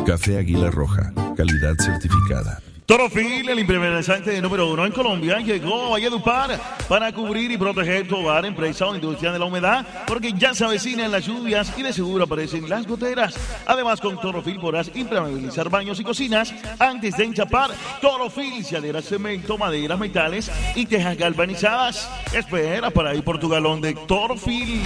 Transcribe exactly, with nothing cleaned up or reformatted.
Café Águila Roja, calidad certificada. Torofil, el impermeabilizante número uno en Colombia, llegó a Valledupar para cubrir y proteger tu hogar, empresa o industria de la humedad, porque ya se avecinan las lluvias y de seguro aparecen las goteras. Además, con Torofil podrás impermeabilizar baños y cocinas antes de enchapar. Torofil se adhiera a cemento, madera, metales y tejas galvanizadas. Espera para ir por tu galón de Torofil.